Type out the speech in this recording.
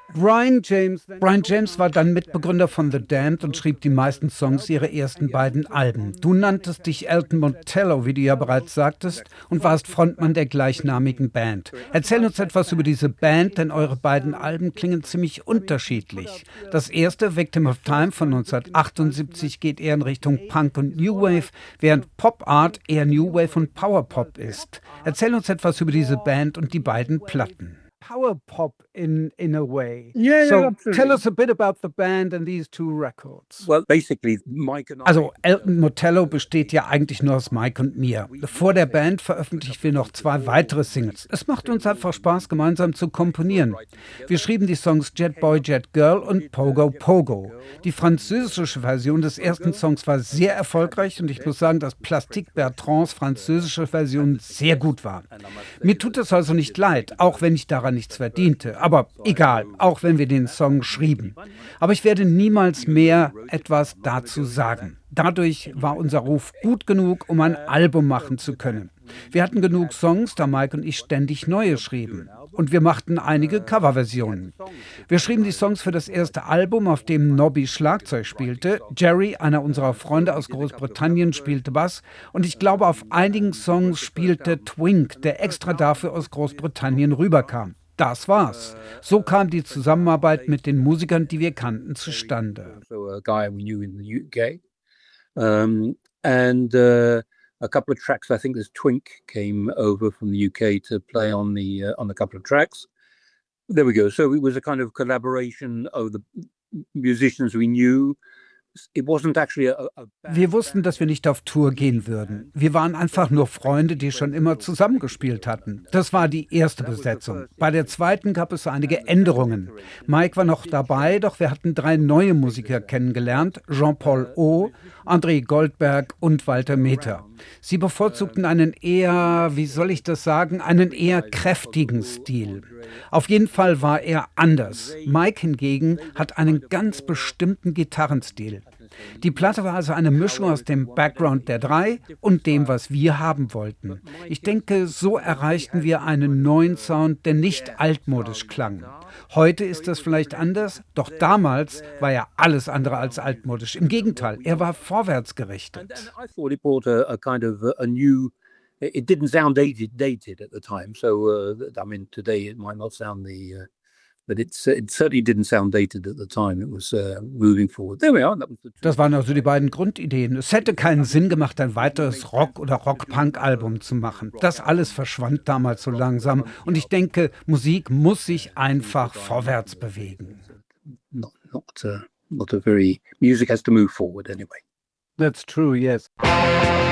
Brian James war dann Mitbegründer von The Damned und schrieb die meisten Songs ihrer ersten beiden Alben. Du nanntest dich Elton Montello, wie du ja bereits sagtest, und warst Frontmann der gleichnamigen Band. Erzähl uns etwas über diese Band, denn eure beiden Alben klingen ziemlich unterschiedlich. Das erste, Victim of Time von 1978, geht eher in Richtung Punk und New Wave, während Pop Art eher New Wave und Power Pop ist. Erzähl uns etwas über diese Band und die beiden Platten. Power pop in a way. Yeah, So absolutely. tell us a bit about the band and these two records. Well, basically, Mike and I. Also Elton Montello besteht ja eigentlich nur aus Mike und mir. Vor der Band veröffentlichen wir noch 2 weitere Singles. Es macht uns einfach Spaß, gemeinsam zu komponieren. Wir schrieben die Songs Jet Boy, Jet Girl und Pogo Pogo. Die französische Version des ersten Songs war sehr erfolgreich und ich muss sagen, dass Plastique Bertrands französische Version sehr gut war. Mir tut es also nicht leid, auch wenn ich daran nichts verdiente. Aber egal, auch wenn wir den Song schrieben. Aber ich werde niemals mehr etwas dazu sagen. Dadurch war unser Ruf gut genug, um ein Album machen zu können. Wir hatten genug Songs, da Mike und ich ständig neue schrieben. Und wir machten einige Coverversionen. Wir schrieben die Songs für das erste Album, auf dem Nobby Schlagzeug spielte. Jerry, einer unserer Freunde aus Großbritannien, spielte Bass. Und ich glaube, auf einigen Songs spielte Twink, der extra dafür aus Großbritannien rüberkam. Das war's. So kam die Zusammenarbeit mit den Musikern, die wir kannten, zustande. So a guy we knew in the UK. And a couple of tracks. I think this Twink came over from the UK to play on the couple of tracks. There we go. So it was a kind of collaboration of the musicians we knew. It wasn't actually a Wir wussten, dass wir nicht auf Tour gehen würden. Wir waren einfach nur Freunde, die schon immer zusammengespielt hatten. Das war die erste Besetzung. Bei der zweiten gab es einige Änderungen. Mike war noch dabei, doch wir hatten 3 neue Musiker kennengelernt: Jean-Paul O., André Goldberg und Walter Meter. Sie bevorzugten einen eher, wie soll ich das sagen, einen eher kräftigen Stil. Auf jeden Fall war er anders. Mike hingegen hat einen ganz bestimmten Gitarrenstil. Die Platte war also eine Mischung aus dem Background der 3 und dem, was wir haben wollten. Ich denke, so erreichten wir einen neuen Sound, der nicht altmodisch klang. Heute ist das vielleicht anders, doch damals war er alles andere als altmodisch. Im Gegenteil, er war vorwärtsgerichtet. I thought it brought a kind of a new. It didn't sound dated at the time. So I mean, today it might not sound but it certainly didn't sound dated at the time. It was moving forward. There we are. Das waren also die beiden Grundideen. Es hätte keinen Sinn gemacht, ein weiteres Rock- oder Rock-Punk-Album zu machen. Das alles verschwand damals so langsam. Und ich denke, Musik muss sich einfach vorwärts bewegen. Not a very. Music has to move forward anyway. That's true, yes.